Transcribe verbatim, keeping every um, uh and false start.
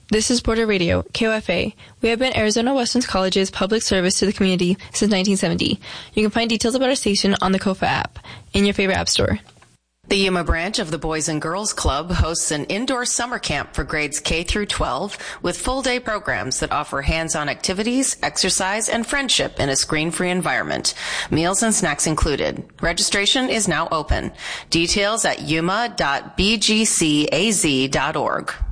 This is Border Radio, K O F A. We have been Arizona Western College's public service to the community since nineteen seventy. You can find details about our station on the Kofa app in your favorite app store. The Yuma branch of the Boys and Girls Club hosts an indoor summer camp for grades K through twelve with full-day programs that offer hands-on activities, exercise, and friendship in a screen-free environment. Meals and snacks included. Registration is now open. Details at yuma dot b g c a z dot org.